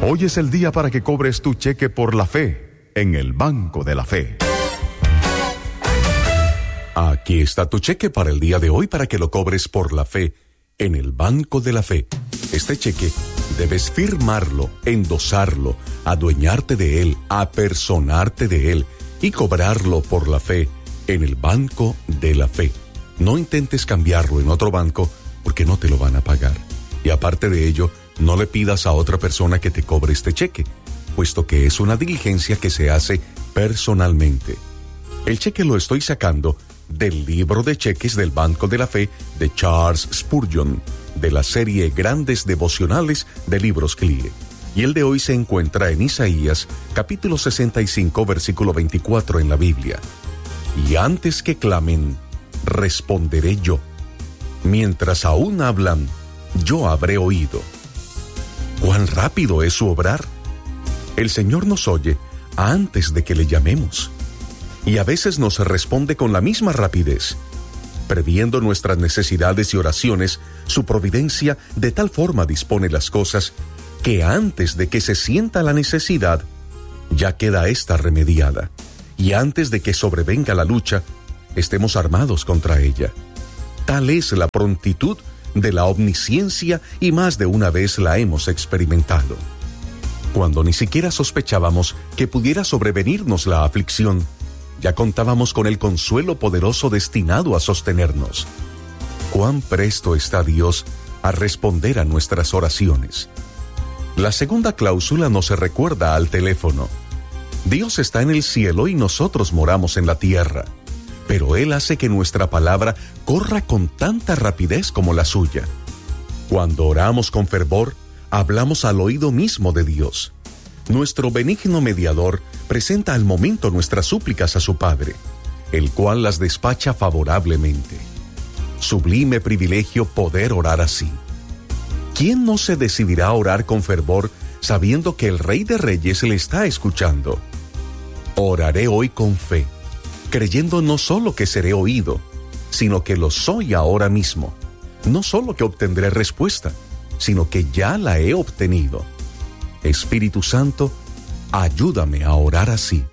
Hoy es el día para que cobres tu cheque por la fe en el Banco de la Fe. Aquí está tu cheque para el día de hoy para que lo cobres por la fe en el Banco de la Fe. Este cheque debes firmarlo, endosarlo, adueñarte de él, apersonarte de él y cobrarlo por la fe en el Banco de la Fe. No intentes cambiarlo en otro banco porque no te lo van a pagar. Y aparte de ello, no le pidas a otra persona que te cobre este cheque, puesto que es una diligencia que se hace personalmente. El cheque lo estoy sacando del libro de cheques del Banco de la Fe de Charles Spurgeon, de la serie Grandes Devocionales de Libros CLIE. Y el de hoy se encuentra en Isaías, capítulo 65, versículo 24 en la Biblia. Y antes que clamen, responderé yo. Mientras aún hablan, yo habré oído. ¿Cuán rápido es su obrar? El Señor nos oye antes de que le llamemos. Y a veces nos responde con la misma rapidez. Previendo nuestras necesidades y oraciones, su providencia de tal forma dispone las cosas que antes de que se sienta la necesidad, ya queda ésta remediada. Y antes de que sobrevenga la lucha, estemos armados contra ella. Tal es la prontitud de la omnisciencia y más de una vez la hemos experimentado. Cuando ni siquiera sospechábamos que pudiera sobrevenirnos la aflicción, ya contábamos con el consuelo poderoso destinado a sostenernos. Cuán presto está Dios a responder a nuestras oraciones. La segunda cláusula nos recuerda al teléfono. Dios está en el cielo y nosotros moramos en la tierra, pero Él hace que nuestra palabra corra con tanta rapidez como la suya. Cuando oramos con fervor, hablamos al oído mismo de Dios. Nuestro benigno mediador presenta al momento nuestras súplicas a su Padre, el cual las despacha favorablemente. Sublime privilegio poder orar así. ¿Quién no se decidirá a orar con fervor sabiendo que el Rey de Reyes le está escuchando? Oraré hoy con fe, creyendo no solo que seré oído, sino que lo soy ahora mismo. No solo que obtendré respuesta, sino que ya la he obtenido. Espíritu Santo, ayúdame a orar así.